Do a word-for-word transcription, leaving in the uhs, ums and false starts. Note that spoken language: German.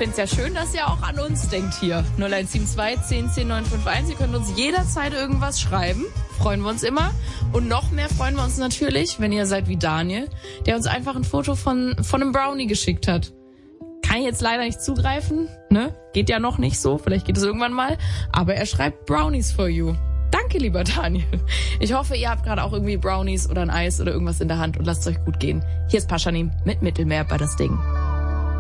finde es ja schön, dass ihr auch an uns denkt hier. null eins sieben zwei, zehn, zehn, neun fünf eins. Ihr könnt uns jederzeit irgendwas schreiben. Freuen wir uns immer. Und noch mehr freuen wir uns natürlich, wenn ihr seid wie Daniel, der uns einfach ein Foto von, von einem Brownie geschickt hat. Kann ich jetzt leider nicht zugreifen, ne? Geht ja noch nicht so. Vielleicht geht es irgendwann mal. Aber er schreibt Brownies for you. Danke, lieber Daniel. Ich hoffe, ihr habt gerade auch irgendwie Brownies oder ein Eis oder irgendwas in der Hand und lasst es euch gut gehen. Hier ist Paschanim mit Mittelmeer bei das Ding.